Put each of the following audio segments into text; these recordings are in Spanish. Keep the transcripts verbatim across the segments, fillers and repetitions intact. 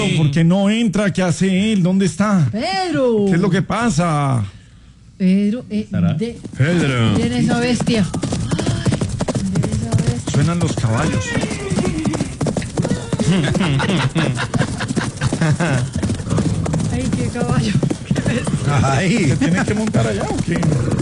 ¿por qué no entra? ¿Qué hace él? ¿Dónde está? Pedro. ¿Qué es lo que pasa? Pedro, eh, de, Pedro. miren esa bestia. Ay, miren esa bestia. Suenan los caballos. Ay, qué caballo. Qué bestia. Ay, ¿se tiene que montar allá o qué?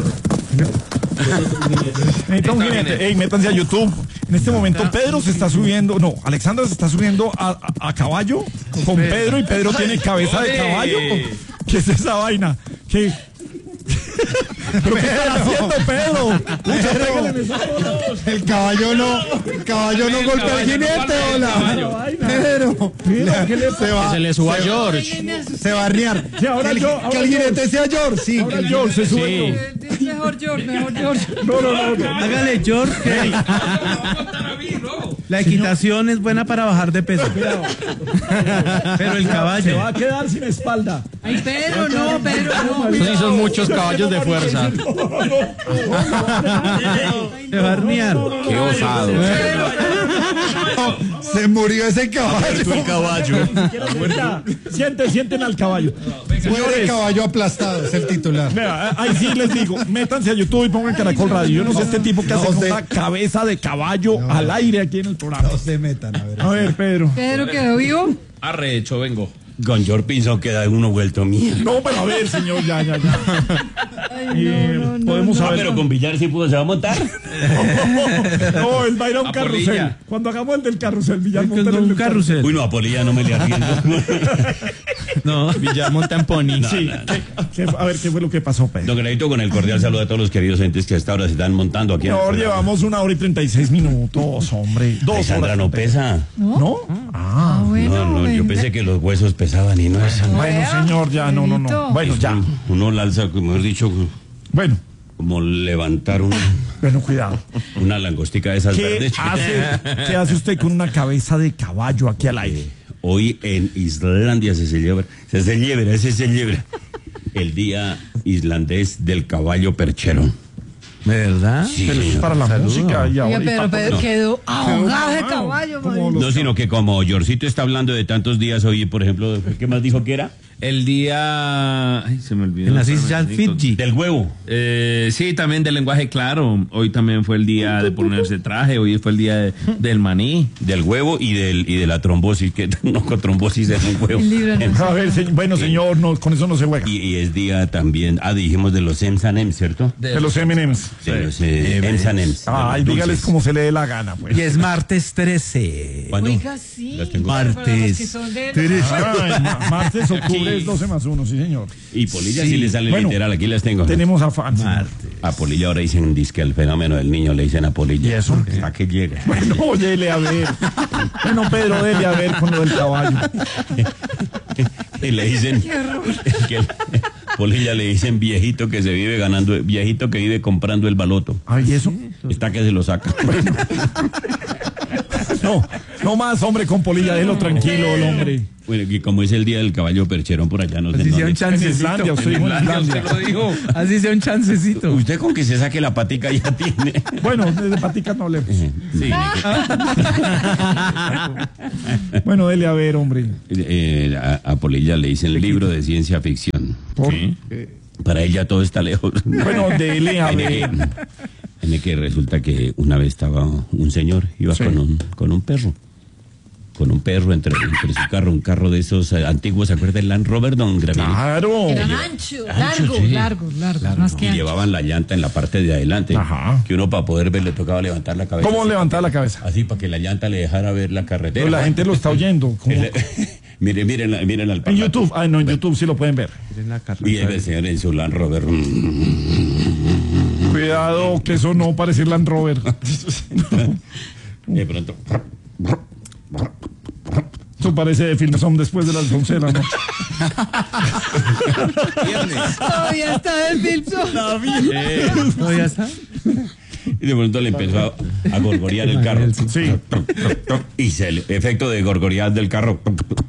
Necesita un jinete. Ey, métanse a YouTube. En este momento Pedro se está subiendo, no, Alexandra se está subiendo a, a, a caballo con Pedro y Pedro tiene cabeza de caballo. ¿Qué es esa vaina? ¿Qué? ¿Pero qué están haciendo, Pedro? Pucha, pégale en esa bola. El caballo no, el caballo no golpea al jinete, hola. Pedro, Mira, ¿qué le se va, Se le suba a se- George. se va a arriar. Sí, ahora que el, yo, que ahora el yo. jinete sea George, sí. Ahora que el- George se sube. Sí. Es mejor George, mejor George. No, no, no, no. Hágale, George. La equitación es buena para bajar de peso. Pero el Se caballo. va a quedar sin espalda. Ay, Pedro, no, Pedro, no. Esos sí son muchos caballos de fuerza. Se va a arnear. Qué osado. Se murió ese caballo. El caballo. Ya, sienten, sienten al caballo. Muere Señores, caballo aplastado, es el titular. vea, ahí sí les digo, métanse a YouTube y pongan Caracol Radio. Yo no sé este tipo que No hace con sé. una cabeza de caballo al aire aquí en el programa. No se metan, a ver. A ver, Pedro. Pedro quedó vivo. Arrecho, vengo. Con George Pinson queda uno vuelto mierda. No, pero a ver, señor, ya, ya, ya. Ay, Eh, no, no, no, podemos no. saber. Pero con Villar sí pudo, se va a montar. No, él va a ir a un A carrusel. Polilla. Cuando hagamos el del carrusel, Villar Es monta en el un del carrusel. Uy, no, a Polilla no me le arriendo. No, Villar monta en pony. Sí. ¿Qué- qué- a ver, ¿qué fue lo que pasó, Pedro? Don Granito, con el cordial saludo a todos los queridos entes que hasta ahora se están montando aquí. en el Señor, programa. llevamos una hora y treinta y seis minutos, hombre. Dos Alexandra horas. no pesa. ¿No? Ah. Ah, bueno. No, no, yo venga. pensé que los huesos pesaban y no es. Bueno, Vea, señor, ya, no, no, no. Pedrito. Bueno, ya. Uno la alza, como he dicho, Bueno, como levantar un- bueno, cuidado. una langostica de esas ¿Qué verdes. hace, ¿Qué hace usted con una cabeza de caballo aquí al aire? Hoy en Islandia se celebra, se celebra, ese se celebra el Día Islandés del Caballo Perchero. ¿Verdad? Sí, Pero es señor. para la Saludo. música y Oiga, ahora. y pero pa- Pedro no. quedó ahogado de ahogado. caballo, Como madre. los- No, sino que como Yorcito está hablando de tantos días hoy, por ejemplo, ¿qué más dijo que era? El día... Ay, se me olvidó. En las Islas Fiji. Del huevo. Eh, sí, también del lenguaje claro. Hoy también fue el día de ponerse traje, hoy fue el día de- del maní. Del huevo y del y de la trombosis, que no con trombosis es un huevo. El libro no A ver, se- bueno, señor, no, con eso no se juega. Y, y es día también, ah, dijimos de los M and M's, ¿cierto? De los M and M's. De los eh, M and M's. Ay, dígales como se le dé la gana, pues. Y es martes trece. ¿Cuándo? Oiga, sí. Las tengo. Para los que Martes. son de- Ay, ma- martes, octubre es doce más uno, sí, señor. Y Polilla sí, le sale Bueno, literal, aquí las tengo. Tenemos a fans. A Polilla ahora dicen disque el fenómeno del niño, le dicen a Polilla. ¿Y eso? ¿A qué llega? Bueno, dele a ver. Bueno, Pedro, dele a ver con lo del caballo. Y le dicen que el- Polilla le dicen viejito que se vive ganando, viejito que vive comprando el baloto. Ay, ¿y eso? Está que se lo saca. No, no más, hombre, con Polilla, déjelo tranquilo, el hombre. Bueno, y como es el día del caballo percherón por allá, no sé Así en sea un dónde. En chancecito. Islandia, usted dijo en Islandia. Usted lo dijo. Así sea un chancecito. Usted con que se saque la patica ya tiene. Bueno, desde paticas no hablemos. Sí. Bueno, dele a ver, hombre. Eh, a, a Polilla le dicen libro de ciencia ficción. Por- Para ella todo está lejos. Bueno, dele a En el ver. que, en el que resulta que una vez estaba un señor, iba Sí. con, un, con un perro. Con un perro entre, entre su carro, un carro de esos eh, antiguos, ¿se acuerda del Land Rover, don Gravier? Claro. Eran anchos, largos, sí. largos, largos, más que Y anchos. llevaban la llanta en la parte de adelante. Ajá. Que uno para poder ver le tocaba levantar la cabeza. ¿Cómo así, levantar la cabeza? Así para que la llanta le dejara ver la carretera. Pero la gente lo está oyendo. ¿Cómo? El- Mire, miren, la- miren al En parlante. YouTube. Ah, no, en YouTube sí lo pueden ver. Y el señor en su Land Rover. Cuidado, que eso no parece Land Rover. De pronto. Eso parece de Filmson después de las once de la noche. Todavía está el Filpson. ¿No ya está? Y de pronto le empezó a, a gorgorear el carro. Sí. Y se le, efecto de gorgorear del carro.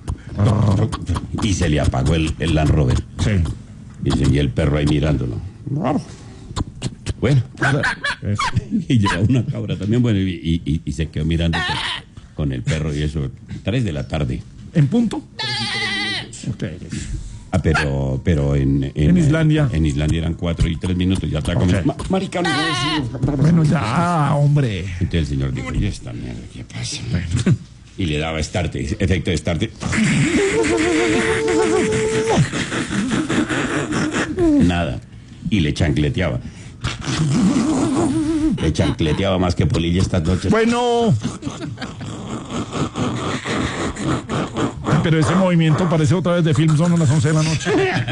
Y se le apagó el, el Land Rover. Sí. Y seguía el perro ahí mirándolo. Bueno. Y llegó una cabra también, bueno, y, y- y se quedó mirando con, con el perro y eso. Tres de la tarde. ¿En punto? Ok. Ah, pero, pero en, en, En Islandia. En Islandia eran cuatro y tres minutos. Ya está como. Ok. Ma- Marica, no puedo decir. Bueno, ya, hombre. Entonces el señor dijo, oye, esta mierda, ¿qué pasa? Y le daba start, efecto de start. Nada. Y le chancleteaba. Le chancleteaba más que Polilla estas noches. Bueno. Pero ese movimiento parece otra vez de Film Zone a las once de la noche.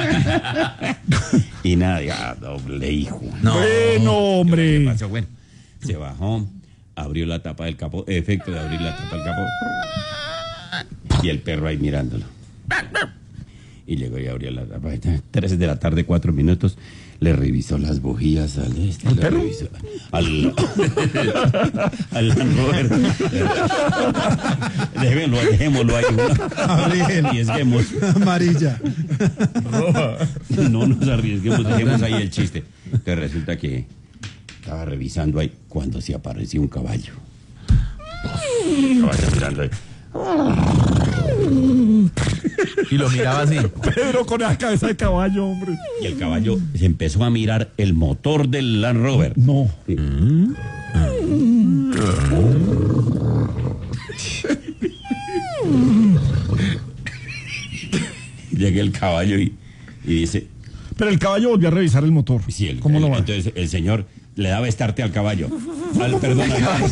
Y nada, ya, doble hijo. Bueno, hombre. ¿Qué pasó? Bueno, se bajó, abrió la tapa del capó, efecto de abrir la tapa del capó. Y el perro ahí mirándolo. Y llegó y abrió la tapa. Tres de la tarde, cuatro minutos. Le revisó las bujías al este. ¿Al le perro? revisó- al al Land Rover. Dejémoslo, dejémoslo ahí. Arriesguemos. Amarilla. No nos arriesguemos, dejemos ahí el chiste. Entonces resulta que estaba revisando ahí cuando se apareció un caballo. Caballo mirando ahí. Y lo miraba así. Pedro con la cabeza de caballo, hombre. Y el caballo se empezó a mirar el motor del Land Rover. No. Sí. Llega el caballo y, y dice, Pero el caballo volvió a revisar el motor. sí, el, ¿Cómo el- lo va? entonces el señor le daba estarte al caballo. Al, perdón, al caballo.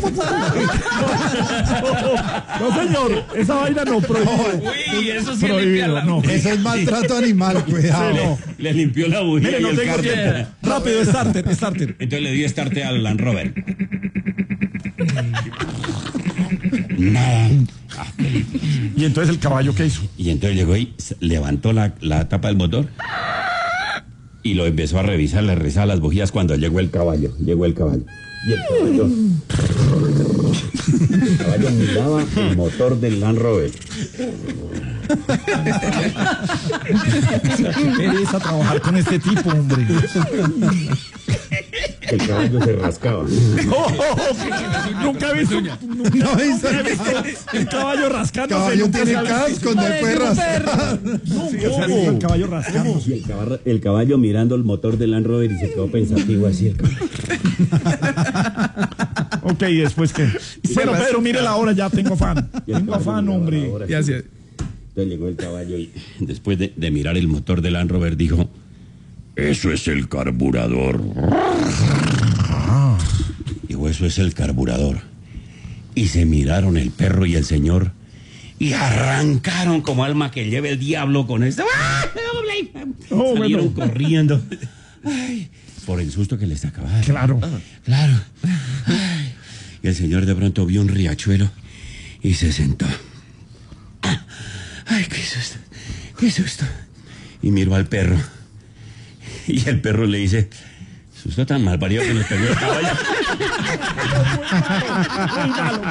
No, señor, esa vaina no prohibido. Uy, eso sí Prohibido, no. Eso es maltrato animal, cuidado. Sí, no. Le limpió la bujía Mire, y no el tengo cárter. tiempo. Rápido, starter, starter. Entonces le dio estarte al Land Rover. Nada. Ah, Y entonces el caballo, ¿qué hizo? y entonces llegó y s- levantó la, la tapa del motor y lo empezó a revisar, le revisaba las bujías cuando llegó el caballo. Llegó el caballo. Y el caballo. El caballo miraba el motor del Land Rover. Qué pereza trabajar con este tipo, hombre. El caballo se rascaba. Nunca he visto, nunca No hizo he visto el caballo rascándose. Caballo nunca tiene se ha visto. casco, no puede rascar. No, ¿cómo? El caballo rascándose. Y el caballo, el caballo mirando el motor del Land Rover y se quedó pensativo así el caballo. Ok, ¿y después qué? Bueno, Pedro, mire la hora, ya tengo afán. Y el Tengo caballo afán, miraba hombre. la hora. Y así. Entonces llegó el caballo y después de, de mirar el motor del Land Rover dijo, eso es el carburador. Dijo, eso es el carburador. Y se miraron el perro y el señor y arrancaron como alma que lleve el diablo con esto. ¡Ah! Oh, Salieron bueno. corriendo. Ay, por el susto que les sacaba. Claro. Claro. Ay. Y el señor de pronto vio un riachuelo y se sentó. Ay, qué susto, qué susto. Y miró al perro. Y el perro le dice, susto tan mal parido que nos pegó el caballo. Muy malo.